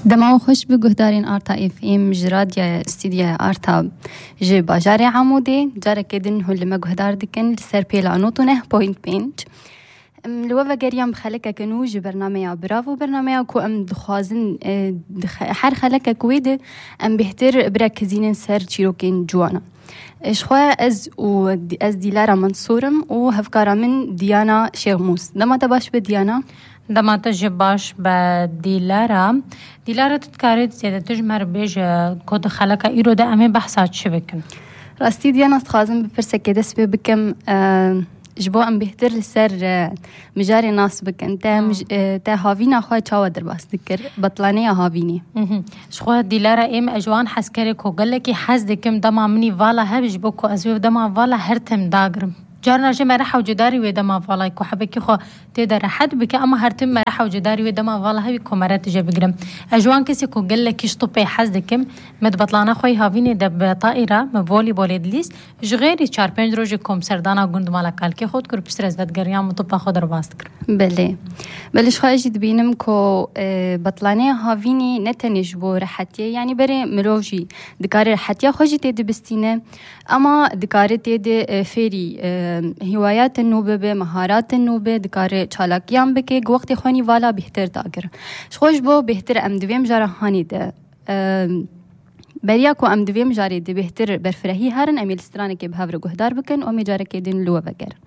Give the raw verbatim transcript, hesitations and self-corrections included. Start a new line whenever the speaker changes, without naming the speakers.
دما خوش به گهدارین آرتا اف ام جراد یا استودیا آرتا جه باجار عمودی جاره کدن هول ما گهدار دکن لسر پیلانوتو نه پوینت پینج لو وگریم خلک کنو جه برنامه براو برنامه کو ام دخوازن هر خلک کویده ام بهتر برکزین سر چیروکین جوانا اشخوا از و از دیلارا منصورم و هفکارا من دیانا شیخموس دما تباش به دیانا
دما تجباش با دیلارا دیلارا تتكارد زيادة تجمر بيج كود خلقا إيرو دا أمي بحثات شبكن
راستي ديانا استخازم بپرسه که دست بكم جبو ام بهتر لسر مجاري ناس بكن تا مج... تا هاوينا خواه چاوا در باس دكر بطلانيا هاويني
شخواه دیلارا ایم اجوان حس كاري كو قلقي حس دكم دما مني والا هبج بو كو ازويف دما والا هرتم داقرم جارنا جمع رحا وجداري ويدما فالاي كو حبكي خو تقدر حد بك اما هرتم رحا وجداري ويدما فالا هبي كو مرات جا بقرم اجوان كسي كو قال لك يشطبي حزدكم مد بطلانا خوي هافيني دب طائره مفولي بوليدليس جغيري چار پنج روز كوم سردانا گوند مالا كالكي خود كر بسترز ودگريان مطبا خود رباستكر
بله بلش خواهش دبينم كو بطلاني هافيني نتنج بو رحتي يعني بري مروجي دكار رحتي خوجي تيد بستينه اما دكار تيد فيري هوايات النوبه به مهارات النوبه دكار چالاکیان بکه وقت خونی والا بهتر داگر خوش بو بهتر ام دویم جاره هانی ده بریا کو ام دویم جاره ده بهتر برفرهی هرن امیل سترانه که به هفر گهدار بکن و می جاره که دین لو وگر